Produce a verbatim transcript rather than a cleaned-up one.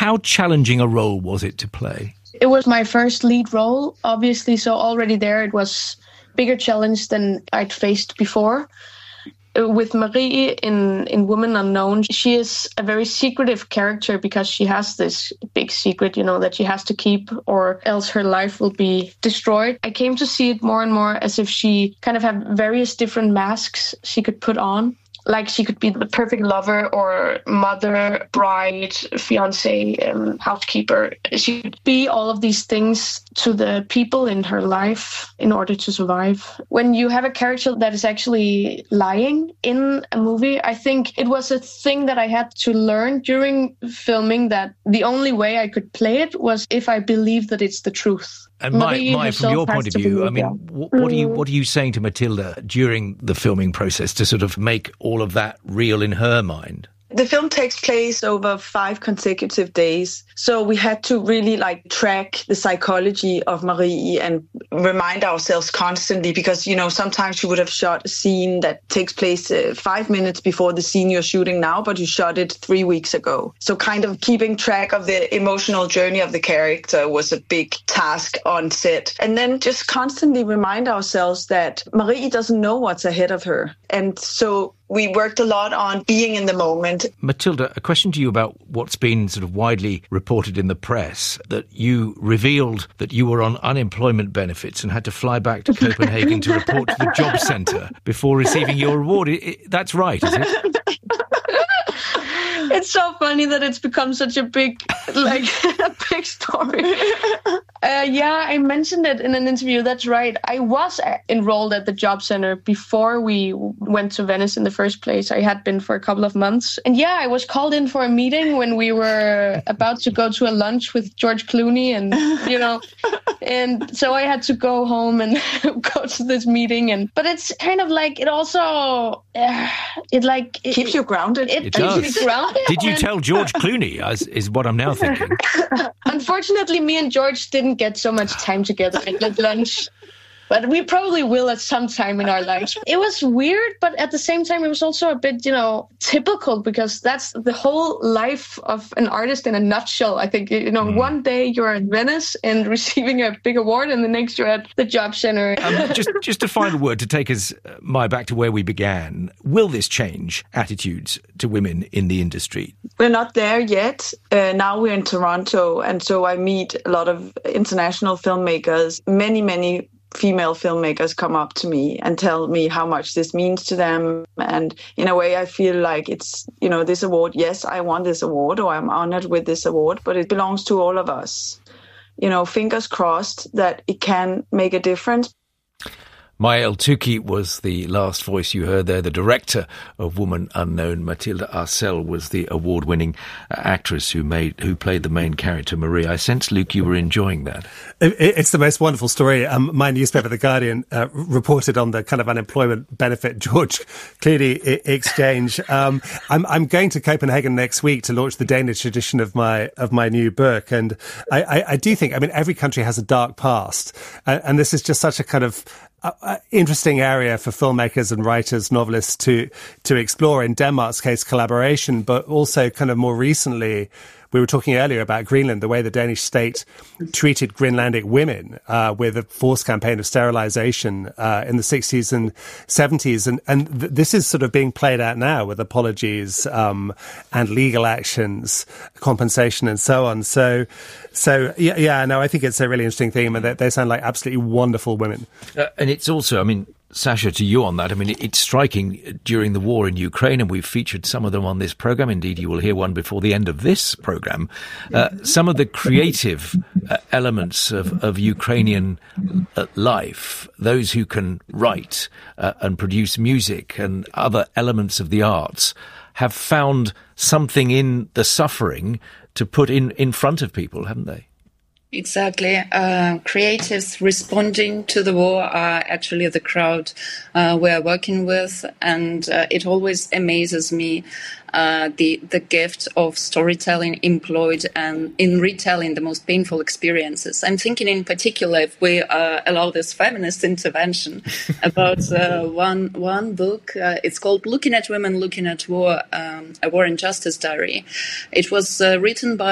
How challenging a role was it to play? It was my first lead role, obviously, so already there it was a bigger challenge than I'd faced before. With Marie in, in Woman Unknown, she is a very secretive character because she has this big secret, you know, that she has to keep or else her life will be destroyed. I came to see it more and more as if she kind of had various different masks she could put on. Like she could be the perfect lover or mother, bride, fiance, um, housekeeper. She could be all of these things to the people in her life in order to survive. When you have a character that is actually lying in a movie, I think it was a thing that I had to learn during filming, that the only way I could play it was if I believed that it's the truth. And Mai, Mai, from your point of view, I mean, what, what are you what are you saying to Matilda during the filming process to sort of make all of that real in her mind? The film takes place over five consecutive days. So we had to really like track the psychology of Marie and remind ourselves constantly because, you know, sometimes you would have shot a scene that takes place uh, five minutes before the scene you're shooting now, but you shot it three weeks ago. So kind of keeping track of the emotional journey of the character was a big task on set. And then just constantly remind ourselves that Marie doesn't know what's ahead of her. And so we worked a lot on being in the moment. Matilda, a question to you about what's been sort of widely reported in the press, that you revealed that you were on unemployment benefits and had to fly back to Copenhagen to report to the job centre before receiving your award. It, it, that's right, is it? It's so funny that it's become such a big, like, a big story. Uh, yeah, I mentioned it in an interview. That's right. I was enrolled at the job center before we went to Venice in the first place. I had been for a couple of months. And yeah, I was called in for a meeting when we were about to go to a lunch with George Clooney and, you know, and so I had to go home and go to this meeting. And but it's kind of like, it also, uh, it like... It, keeps you grounded. It It, it does. keeps you grounded. Did you tell George Clooney, as is what I'm now thinking? Unfortunately, me and George didn't get so much time together at lunch. But we probably will at some time in our lives. It was weird, but at the same time, it was also a bit, you know, typical because that's the whole life of an artist in a nutshell. I think, you know, mm. one day you're in Venice and receiving a big award, and the next you're at the job center. Um, just, just a final word to take us, uh, Mai, back to where we began. Will this change attitudes to women in the industry? We're not there yet. Uh, now we're in Toronto, and so I meet a lot of international filmmakers, many, many female filmmakers come up to me and tell me how much this means to them. And in a way, I feel like it's, you know, this award, yes, I won this award or I'm honored with this award, but it belongs to all of us. You know, fingers crossed that it can make a difference. Mai Eltoukhy was the last voice you heard there. The director of Woman Unknown, Mathilde Arcel, was the award-winning actress who made who played the main character, Marie. I sense, Luke, you were enjoying that. It's the most wonderful story. Um, my newspaper, The Guardian, uh, reported on the kind of unemployment benefit George Clooney I- exchange. Um, I'm, I'm going to Copenhagen next week to launch the Danish edition of my of my new book, and I, I, I do think, I mean, every country has a dark past, uh, and this is just such a kind of Uh, interesting area for filmmakers and writers, novelists to to explore. In Denmark's case, collaboration, but also kind of more recently, we were talking earlier about Greenland, the way the Danish state treated Greenlandic women uh, with a forced campaign of sterilization uh, in the sixties and seventies. And, and th- this is sort of being played out now with apologies um, and legal actions, compensation and so on. So, so yeah, yeah, no, I think it's a really interesting theme, and they, they sound like absolutely wonderful women. Uh, and it's also, I mean, Sasha, to you on that, I mean, it's striking during the war in Ukraine, and we've featured some of them on this programme. Indeed, you will hear one before the end of this programme. Uh, some of the creative uh, elements of, of Ukrainian uh, life, those who can write uh, and produce music and other elements of the arts, have found something in the suffering to put in, in front of people, haven't they? Exactly. Uh, creatives responding to the war are actually the crowd uh, we're working with, and uh, it always amazes me uh, the the gift of storytelling employed and in retelling the most painful experiences. I'm thinking in particular, if we uh, allow this feminist intervention, about uh, one one book. Uh, it's called "Looking at Women, Looking at War: um, A War and Justice Diary." It was uh, written by